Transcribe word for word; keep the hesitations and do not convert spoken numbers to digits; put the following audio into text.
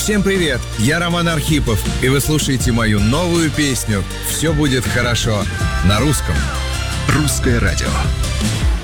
Всем привет, я Роман Архипов, и вы слушаете мою новую песню «Все будет хорошо» на русском. Русское радио.